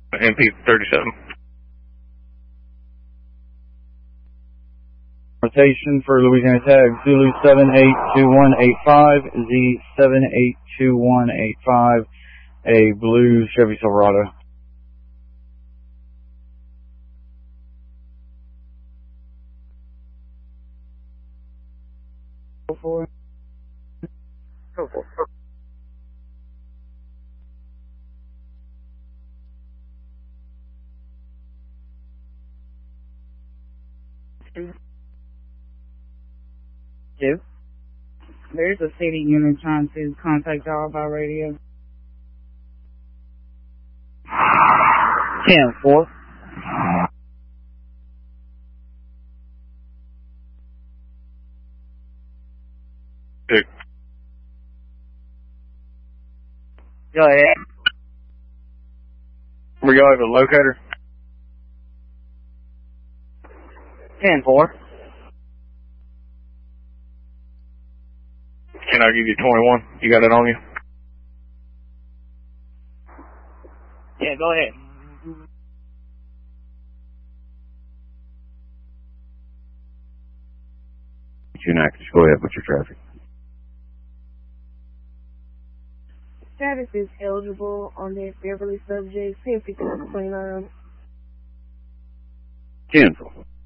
MP37. Rotation for Louisiana Tag, Zulu 782185, Z782185, a blue Chevy Silverado. Go for it. Go for it. Two. There's a city unit trying to contact y'all by radio. 10-4. Go ahead. Were y'all able to locate her? 10-4. Can I give you 21? You got it on you? Yeah, go ahead. Just go ahead with your traffic. Status is eligible on that Beverly subject, 10-59. 10-4.